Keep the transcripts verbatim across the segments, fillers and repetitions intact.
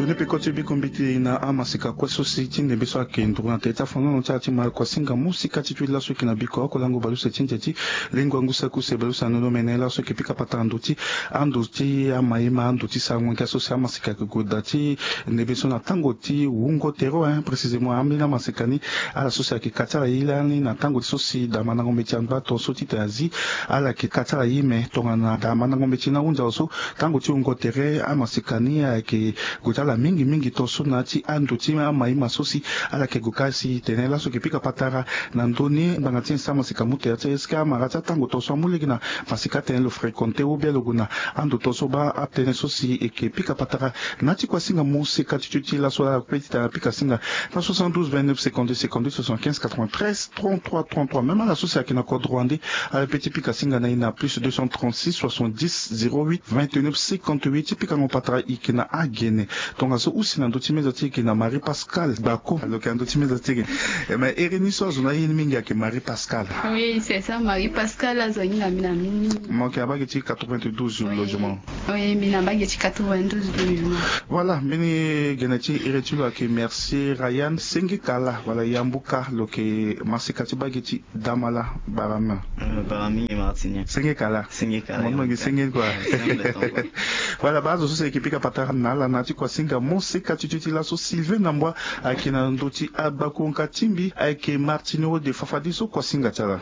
ndone pe kote bi kombiti na amasika kwa society ne biso akendro na teta fono no tati mal kwa singa musika titu la so kina biko ko lango balu se tinjeti lengo ngusa ku se balu sanono menela so ke pika patanduti anduti amaima anduti sangwe ka so sa masika ko godati ne biso na tango ti wungo tero hein précisément amina masikani ala so sa ke katara ilani na tango so si da mana ngombe tiamba to so ti tazi ala ke katara yime to na da mana ngombe tina unja so tango ti wungo tere amasikani ke gutala mingi mingi toso na ti ando ti mai masosi ala ke gukasi tenela so ke pika patara na ndoni bangati sama sikamute ya eska marata tango toso muligi na masika tenelo frequente ou bien loguna ando toso ba aptene sosi e ke pika patara na ti kwa singa musika ti la so la petita pika singa na soixante-douze vingt-neuf cinquante-deux cinquante-deux soixante-quinze quatre-vingt-treize trente-trois trente-trois même à la sosi à kina code rwandais à la petit pika singa na ina plus deux cent trente-six soixante-dix zéro huit vingt-neuf cinquante-huit pika no patara ikina agene donc aso usi na ndoti meza tiki na Marie Pascal bako donc na ndoti meza tiki mais Erénie so zona yini mingi ke Marie Pascal. Oui, c'est ça Marie Pascal azangi na mina mini. Moi qui abagi ti quatre-vingt-douze oui. Logement. Oui, mina bagi ti quatre-vingt-douze logement. Voilà, mini geneti iretulo ke merci Ryan Sengi Kala voilà yambuka loke masika ti bagi ti damala barama. Euh barami et Martignac. Sengi Kala. Sengi Kala. Moi ngi sengi quoi. Voilà base so se ekipika patara na la nati kwa singa mosika tituti la so Sylvain Nambwa akina ndoti abakonka timbi ake Martino de Fafadiso kwa singa tala.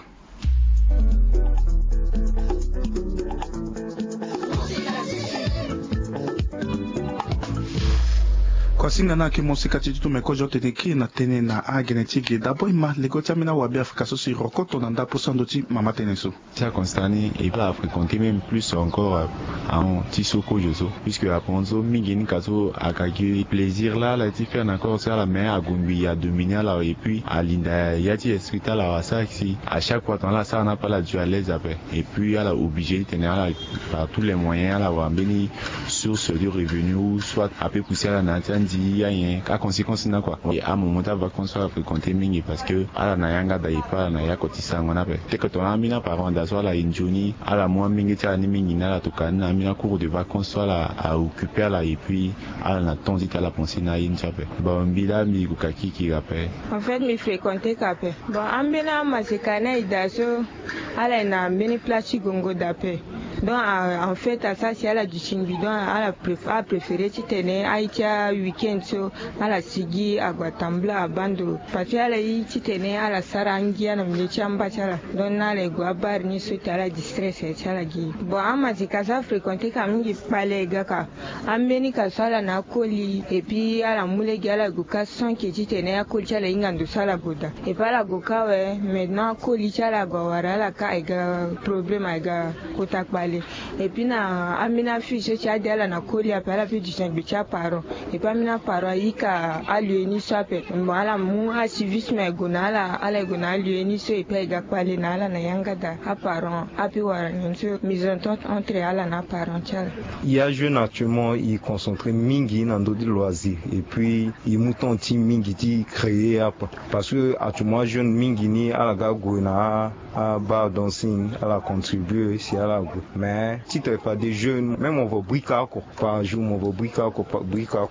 Kwa singa na ki musika titu meko jote neki na tene na agenetiki d'abo ima legoti amina wabi Afrika so si rokoto na ndapo sandoti mama teneso. Tia Constani et pas à fréquenter même plus encore en Tisoko Joso puisque à Ponzo mingini kaso akaki plaisir là la ti faire encore ça la main à Gumbi à dominer là et puis à Linda yati escrita là ça si à chaque fois dans là ça on n'a pas la dû à l'aise après et puis à la obligé de tenir là par tous les moyens à la voir béni source de revenus ou soit à peu pousser à la nature il y a rien à conséquence na quoi et à un moment va construire fréquenter mingi parce que à la nayanga daipa na ya kotisa ngona pe te que ton amina par an d'asoir la injuni à la moi mingi ta ni mingi na la tokana amina cours de vacances là à occuper là et puis à la tonzi ta la pensée na in chape bon bila mi kukaki qui rappelle en fait mi fréquenter kape bon ambina masekana idaso ala na mbini placi gongo dape donc en fait à ça c'est à la du chingbi donc à la préféré préféré tu tenais aïtia week-end so à la sigi à Guatambla à Bando parce que à la yi tu tenais à la sarangi à la mlichamba chala donc na le guabar ni so à la distress chala gi bon ama zikaza fréquenter quand même palais gaka ambeni ka sala na koli et puis à la moule gala goka son qui tu tenais à koli chala ingando sala boda et pas la goka ouais maintenant koli chala gawara la ka ega problème ega kota et puis na amina fiche cha dela na koli apela fi du cinq bicha paro et puis amina paro ika alueni sape mala mu a civisme gonala ala gonala alueni so et puis ga pale na ala na yanga da aparo api wara nso mise en entente entre ala na parental il y a jeune actuellement il concentré mingi dans d'autres loisirs et puis il mouton ti mingi ti créer parce que actuellement jeune mingi ni ala ga gona à bar dancing à la contribuer si à la mais si tu n'as pas des jeunes, même on va briquer par jour, on va briquer par briquer